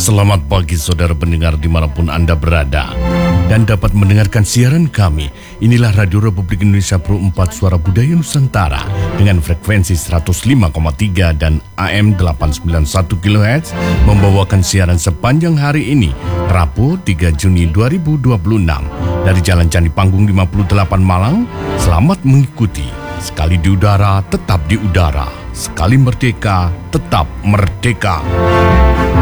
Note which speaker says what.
Speaker 1: Selamat pagi saudara pendengar dimanapun Anda berada dan dapat mendengarkan siaran kami. Inilah Radio Republik Indonesia Pro 4 Suara Budaya Nusantara dengan frekuensi 105,3 dan AM 891 kHz membawakan siaran sepanjang hari ini, Rabu 3 Juni 2026 dari Jalan Candi Panggung 58 Malang. Selamat mengikuti. Sekali di udara, tetap di udara. Sekali merdeka, tetap merdeka.